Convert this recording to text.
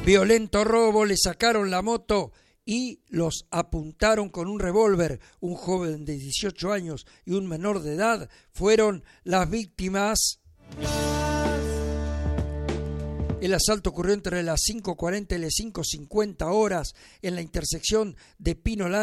Violento robo, le sacaron la moto y los apuntaron con un revólver. Un joven de 18 años y un menor de edad fueron las víctimas. El asalto ocurrió entre las 5:40 y las 5:50 horas en la intersección de Pinolán